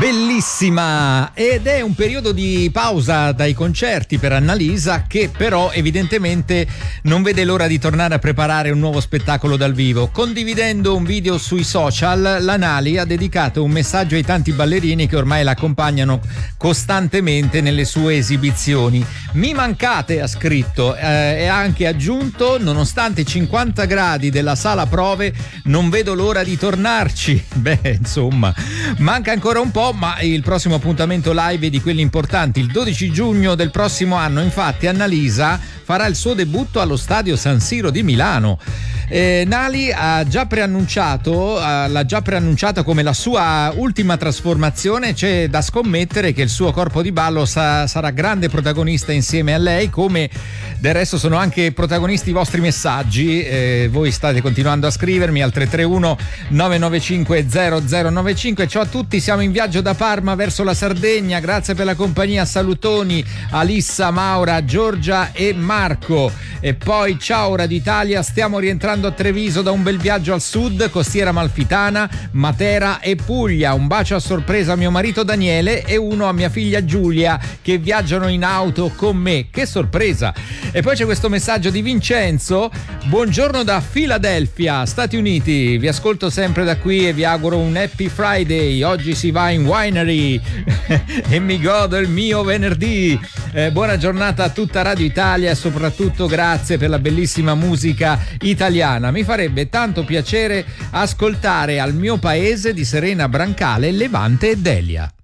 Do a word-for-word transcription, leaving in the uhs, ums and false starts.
Bellissima, ed è un periodo di pausa dai concerti per Annalisa, che però evidentemente non vede l'ora di tornare a preparare un nuovo spettacolo dal vivo. Condividendo un video sui social, la Nali ha dedicato un messaggio ai tanti ballerini che ormai la accompagnano costantemente nelle sue esibizioni. Mi mancate, ha scritto, eh, e ha anche aggiunto: nonostante i cinquanta gradi della sala prove non vedo l'ora di tornarci. Beh, insomma, manca ancora un po', ma il prossimo appuntamento live è di quelli importanti. Il dodici giugno del prossimo anno, infatti, Annalisa farà il suo debutto allo stadio San Siro di Milano. Eh, Nali ha già preannunciato, eh, l'ha già preannunciata come la sua ultima trasformazione. C'è da scommettere che il suo corpo di ballo sa- sarà grande protagonista insieme a lei, come del resto sono anche protagonisti i vostri messaggi. Eh, voi state continuando a scrivermi al tre tre uno nove nove cinque zero zero nove cinque. Ciao a tutti, siamo in viaggio da Parma verso la Sardegna, grazie per la compagnia, salutoni Alissa, Maura, Giorgia e Marco. E poi ciao Radio Italia, stiamo rientrando a Treviso da un bel viaggio al sud, costiera amalfitana, Matera e Puglia. Un bacio a sorpresa a mio marito Daniele e uno a mia figlia Giulia, che viaggiano in auto con me. Che sorpresa! E poi c'è questo messaggio di Vincenzo: buongiorno da Filadelfia, Stati Uniti, vi ascolto sempre da qui e vi auguro un happy Friday. Oggi si va in winery e mi godo il mio venerdì. Eh, buona giornata a tutta Radio Italia e soprattutto grazie per la bellissima musica italiana. Mi farebbe tanto piacere ascoltare Al mio paese di Serena Brancale, Levante e Delia.